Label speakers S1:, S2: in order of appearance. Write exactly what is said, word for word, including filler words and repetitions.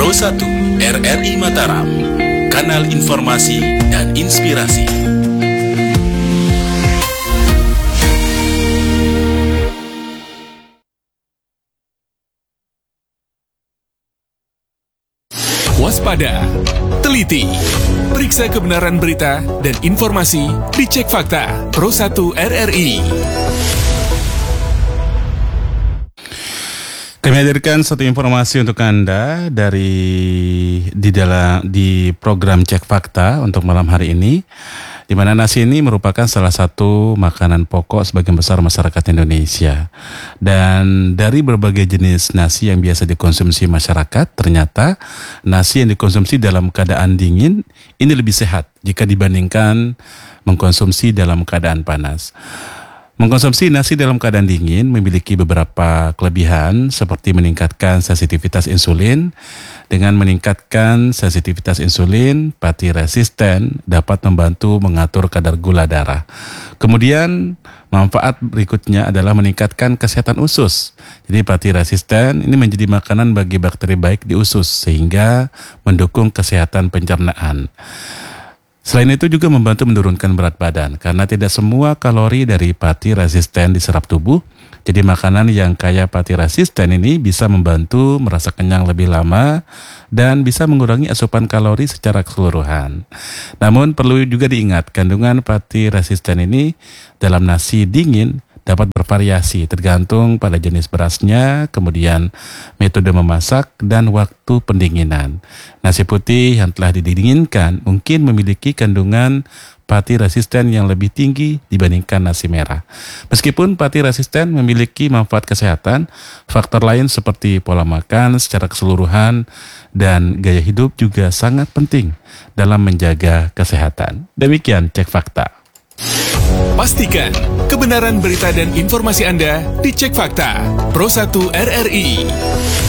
S1: Pro satu R R I Mataram, kanal informasi dan inspirasi. Waspada, teliti, periksa kebenaran berita dan informasi, dicek fakta. Pro satu R R I.
S2: Kami hadirkan satu informasi untuk Anda dari di dalam di program Cek Fakta untuk malam hari ini, di mana nasi ini merupakan salah satu makanan pokok sebagian besar masyarakat Indonesia. Dan dari berbagai jenis nasi yang biasa dikonsumsi masyarakat, ternyata nasi yang dikonsumsi dalam keadaan dingin ini lebih sehat jika dibandingkan mengkonsumsi dalam keadaan panas. Mengkonsumsi nasi dalam keadaan dingin memiliki beberapa kelebihan seperti meningkatkan sensitivitas insulin. Dengan meningkatkan sensitivitas insulin, pati resisten dapat membantu mengatur kadar gula darah. Kemudian manfaat berikutnya adalah meningkatkan kesehatan usus. Jadi pati resisten ini menjadi makanan bagi bakteri baik di usus sehingga mendukung kesehatan pencernaan. Selain itu juga membantu menurunkan berat badan karena tidak semua kalori dari pati resisten diserap tubuh. Jadi makanan yang kaya pati resisten ini bisa membantu merasa kenyang lebih lama dan bisa mengurangi asupan kalori secara keseluruhan. Namun perlu juga diingat kandungan pati resisten ini dalam nasi dingin dapat bervariasi tergantung pada jenis berasnya, kemudian metode memasak, dan waktu pendinginan. Nasi putih yang telah didinginkan mungkin memiliki kandungan pati resisten yang lebih tinggi dibandingkan nasi merah. Meskipun pati resisten memiliki manfaat kesehatan, faktor lain seperti pola makan secara keseluruhan dan gaya hidup juga sangat penting dalam menjaga kesehatan. Demikian Cek Fakta.
S1: Pastikan kebenaran berita dan informasi Anda dicek fakta. Pro satu R R I.